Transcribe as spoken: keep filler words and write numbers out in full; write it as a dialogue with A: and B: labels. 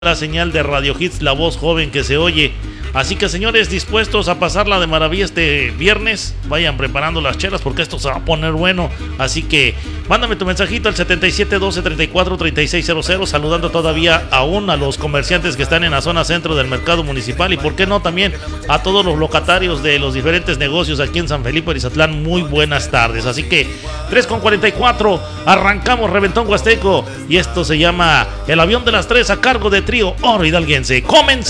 A: la señal de Radio Hits, la voz joven que se oye. Así que, señores, dispuestos a pasarla de maravilla este viernes, vayan preparando las chelas porque esto se va a poner bueno. Así que mándame tu mensajito al setenta y siete doce treinta y cuatro treinta y seis cero cero, saludando todavía aún a los comerciantes que están en la zona centro del mercado municipal y por qué no también a todos los locatarios de los diferentes negocios aquí en San Felipe Arizatlán. Muy buenas tardes. Así que tres con cuarenta y cuatro, arrancamos Reventón Huasteco y esto se llama El Avión de las Tres a cargo de Trío Oro Hidalguense. Comenzamos.